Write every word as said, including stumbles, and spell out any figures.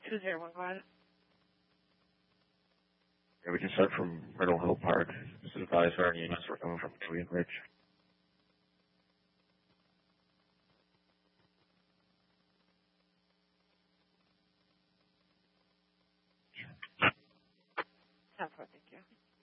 two zero one, go ahead. Yeah, we can start from Myrtle Hill Park. This is advisor and E M S. We're coming from Julian Ridge. ten four, thank you.